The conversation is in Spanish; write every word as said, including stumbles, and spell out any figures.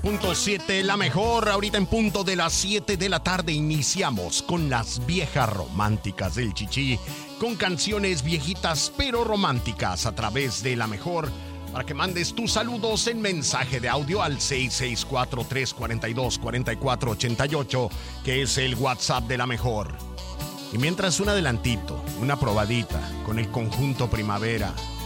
Punto siete, la mejor. Ahorita en punto de las siete de la tarde iniciamos con las viejas románticas del Chichi, con canciones viejitas pero románticas a través de la mejor, para que mandes tus saludos en mensaje de audio al seis seis cuatro, tres cuatro dos, cuatro cuatro ocho ocho, que es el WhatsApp de la mejor. Y mientras un adelantito, una probadita con el conjunto Primavera,